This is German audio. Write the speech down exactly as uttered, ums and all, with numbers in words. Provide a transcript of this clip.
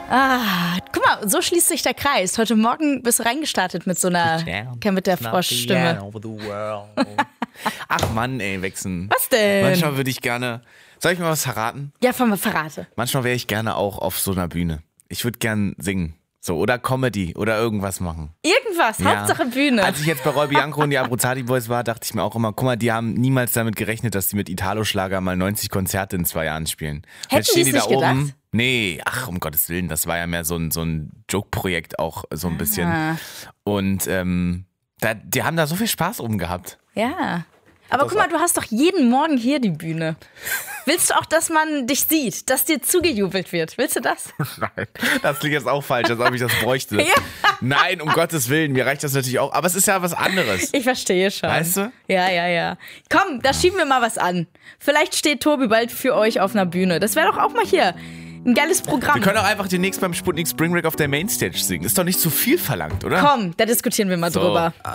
Ah, guck mal, so schließt sich der Kreis. Heute Morgen bist du reingestartet mit so einer, mit der Froschstimme. Ach Mann, ey, Wechseln. Was denn? Manchmal würde ich gerne, soll ich mal was verraten? Ja, von verrate. Manchmal wäre ich gerne auch auf so einer Bühne. Ich würde gern singen. So, oder Comedy oder irgendwas machen. Irgendwas, ja. Hauptsache Bühne. Als ich jetzt bei Roy Bianco und die Abruzzati Boys war, dachte ich mir auch immer, guck mal, die haben niemals damit gerechnet, dass die mit Italo-Schlager mal neunzig Konzerte in zwei Jahren spielen. Hätten jetzt stehen die die es da nicht oben. gedacht? Nee, ach, um Gottes Willen, das war ja mehr so ein, so ein Joke-Projekt auch so ein bisschen. Ah. Und ähm, da, die haben da so viel Spaß oben gehabt. Ja. Aber guck mal, du hast doch jeden Morgen hier die Bühne. Willst du auch, dass man dich sieht, dass dir zugejubelt wird? Willst du das? Nein, das klingt jetzt auch falsch, als ob ich das bräuchte. Ja. Nein, um Gottes Willen, mir reicht das natürlich auch. Aber es ist ja was anderes. Ich verstehe schon. Weißt du? Ja, ja, ja. Komm, da schieben wir mal was an. Vielleicht steht Tobi bald für euch auf einer Bühne. Das wäre doch auch mal hier ein geiles Programm. Wir können auch einfach demnächst beim Sputnik Spring Break auf der Mainstage singen. Ist doch nicht zu viel verlangt, oder? Komm, da diskutieren wir mal So. drüber.